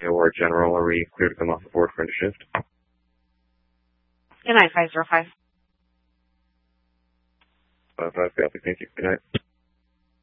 or General, are we clear to come off the board for into shift? Good night, 505. 5 copy. Thank you. Good night.